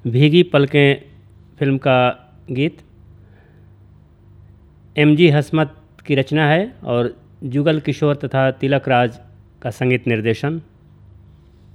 भीगी पलकें फिल्म का गीत एम.जी. हसमत की रचना है और जुगल किशोर तथा तिलक राज का संगीत निर्देशन।